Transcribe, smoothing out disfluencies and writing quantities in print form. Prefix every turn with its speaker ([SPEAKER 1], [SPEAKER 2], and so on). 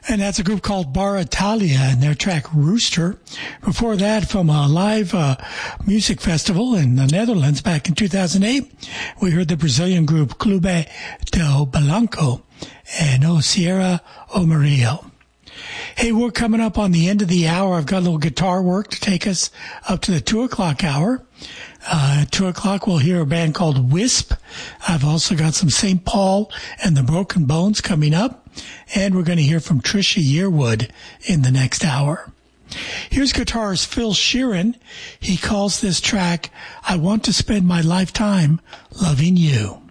[SPEAKER 1] And that's a group called Bar Italia and their track Rooster. Before that, from a live music festival in the Netherlands back in 2008, we heard the Brazilian group Clube del Blanco and O Sierra O Mario. Hey, we're coming up on the end of the hour. I've got a little guitar work to take us up to the 2 o'clock hour. At 2 o'clock, we'll hear a band called Wisp. I've also got some St. Paul and the Broken Bones coming up. And we're going to hear from Trisha Yearwood in the next hour. Here's guitarist Phil Sheeran. He calls this track, I Want to Spend My Lifetime Loving You.